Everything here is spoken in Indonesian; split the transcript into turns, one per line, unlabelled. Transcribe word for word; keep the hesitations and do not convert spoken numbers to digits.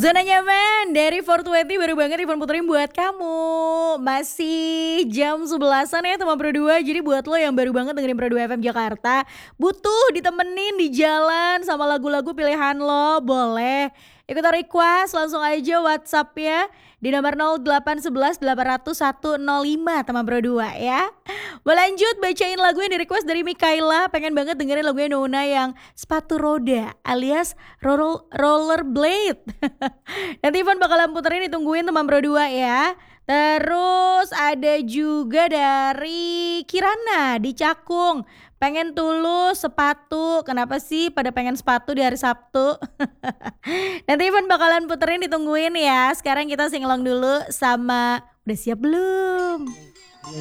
Zona nyaman dari four twenty baru banget Ivan puterin buat kamu. Masih jam sebelasan ya teman Pro dua. Jadi buat lo yang baru banget dengerin Pro dua F M Jakarta, butuh ditemenin di jalan sama lagu-lagu pilihan lo, boleh ikutan request langsung aja WhatsApp ya di nomor nol delapan satu satu delapan nol satu nol lima teman Pro dua ya. Berlanjut bacain lagu yang di request dari Mikaela. Pengen banget dengerin lagunya Nona yang sepatu roda alias roller, rollerblade. Nanti Ivan bakalan puterin, ditungguin teman Pro dua ya. Terus ada juga dari Kirana di Cakung. Pengen Tulus sepatu. Kenapa sih pada pengen sepatu di hari Sabtu? Nanti Ivan bakalan puterin, ditungguin ya. Sekarang kita singelong dulu sama Udah Siap Belum?